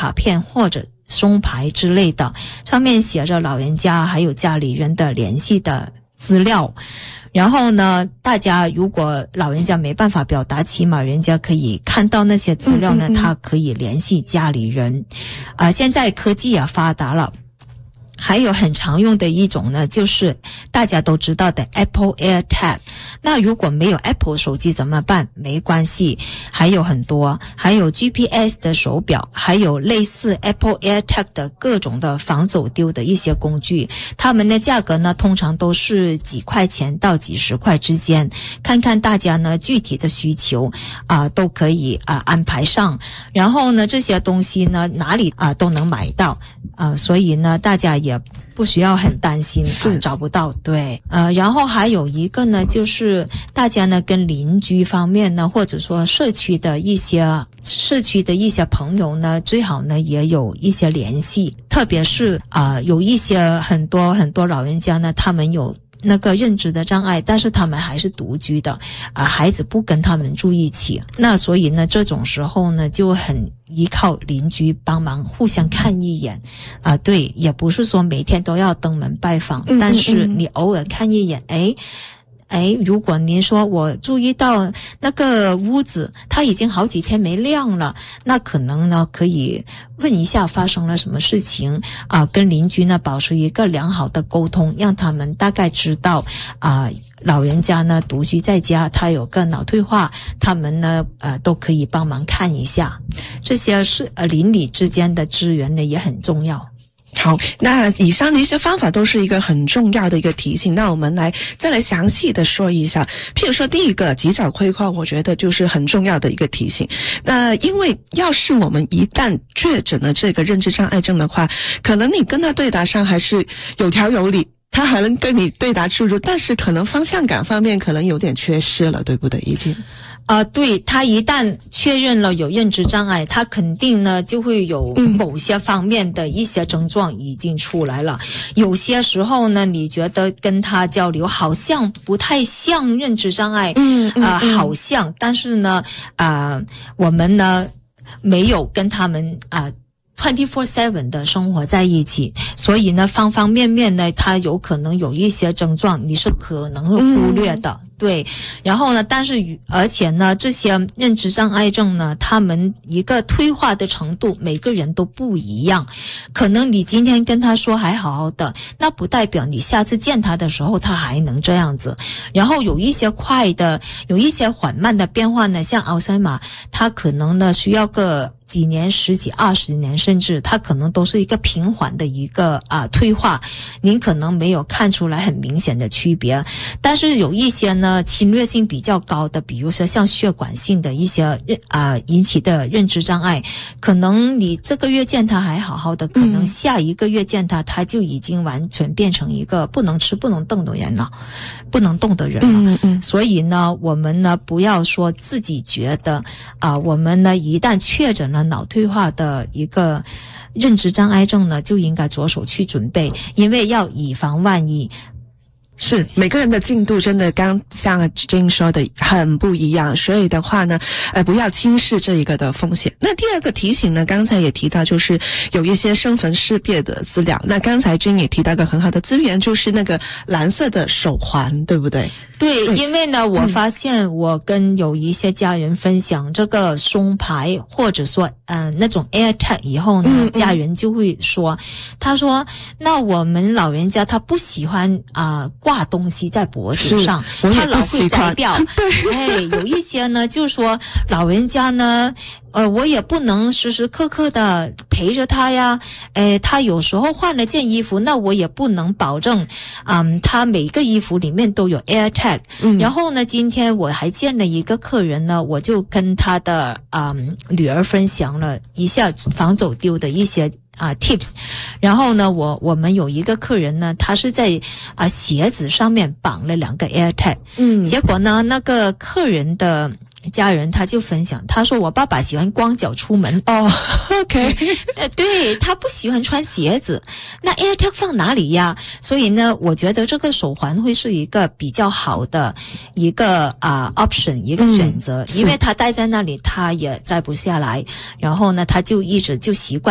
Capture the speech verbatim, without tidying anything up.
卡片或者松牌之类的，上面写着老人家还有家里人的联系的资料。然后呢，大家如果老人家没办法表达，起码人家可以看到那些资料呢，嗯嗯嗯他可以联系家里人。啊、呃，现在科技也发达了。还有很常用的一种呢，就是大家都知道的 Apple AirTag。那如果没有 Apple 手机怎么办？没关系，还有很多，还有 G P S 的手表，还有类似 Apple AirTag 的各种的防走丢的一些工具。它们的价格呢，通常都是几块钱到几十块之间，看看大家呢具体的需求啊、呃，都可以啊、呃、安排上。然后呢，这些东西呢哪里啊、呃、都能买到啊、呃，所以呢大家也不需要很担心啊找不到。对，呃，然后还有一个呢，就是大家呢跟邻居方面呢，或者说社区的一些社区的一些朋友呢，最好呢也有一些联系，特别是啊、呃、有一些很多很多老人家呢，他们有那个认知的障碍，但是他们还是独居的，啊、呃，孩子不跟他们住一起，那所以呢，这种时候呢，就很依靠邻居帮忙，互相看一眼，啊、呃，对，也不是说每天都要登门拜访，嗯嗯嗯但是你偶尔看一眼，哎。哎，如果您说我注意到那个屋子它已经好几天没亮了，那可能呢可以问一下发生了什么事情啊、呃，跟邻居呢保持一个良好的沟通，让他们大概知道啊、呃，老人家呢独居在家，他有个脑退化，他们呢呃都可以帮忙看一下，这些是呃邻里之间的支援呢也很重要。 好，那以上的一些方法都是一个很重要的一个提醒，那我们来再来详细的说一下。譬如说第一个及早规划，我觉得就是很重要的一个提醒。那因为要是我们一旦确诊了这个认知障碍症的话，可能你跟他对答上还是有条有理，他还能跟你对答出入，但是可能方向感方面可能有点缺失了，对不对？已经啊、呃，对，他一旦确认了有认知障碍，他肯定呢就会有某些方面的一些症状已经出来了。嗯、有些时候呢，你觉得跟他交流好像不太像认知障碍，嗯啊、呃，好像，但是呢，啊、呃，我们呢没有跟他们啊。呃二十四小时 的生活在一起，所以呢，方方面面呢，它有可能有一些症状，你是可能会忽略的，嗯、对。然后呢，但是而且呢，这些认知障碍症呢，他们一个退化的程度，每个人都不一样。可能你今天跟他说还好好的，那不代表你下次见他的时候他还能这样子。然后有一些快的，有一些缓慢的变化呢，像奥赛马，他可能呢需要个几年、十几、二十年，甚至它可能都是一个平缓的一个啊、呃、退化，您可能没有看出来很明显的区别。但是有一些呢侵略性比较高的，比如说像血管性的一些啊、呃、引起的认知障碍，可能你这个月见他还好好的，可能下一个月见他，他就已经完全变成一个不能吃、不能动的人了，不能动的人了。嗯嗯。所以呢，我们呢不要说自己觉得啊、呃，我们呢一旦确诊了脑退化的一个认知障碍症呢，就应该着手去准备，因为要以防万一。 是每个人的进度真的刚像 Jane 说的很不一样，所以的话呢呃，不要轻视这一个的风险。那第二个提醒呢，刚才也提到就是有一些身份识别的资料，那刚才 Jane 也提到个很好的资源，就是那个蓝色的手环，对不对？ 对，因为呢、嗯、我发现我跟有一些家人分享这个松牌或者说嗯、呃、那种 AirTag 以后呢、嗯嗯、家人就会说，他说那我们老人家他不喜欢啊、呃挂东西在脖子上，他老会摘掉。对，哎，有一些呢，就说老人家呢，呃，我也不能时时刻刻的陪着他呀。哎，他有时候换了件衣服，那我也不能保证，嗯，他每个衣服里面都有 AirTag。嗯，然后呢，今天我还见了一个客人呢，我就跟他的嗯女儿分享了一下防走丢的一些。啊 tips， 然后呢，我我们有一个客人呢，他是在啊鞋子上面绑了两个 AirTag， 嗯，结果呢，那个客人的家人他就分享，他说我爸爸喜欢光脚出门哦 ，OK， 呃，对他不喜欢穿鞋子，那 AirTag 放哪里呀？所以呢，我觉得这个手环会是一个比较好的一个啊、呃、option 一个选择，嗯、因为他戴在那里他也摘不下来，然后呢，他就一直就习惯。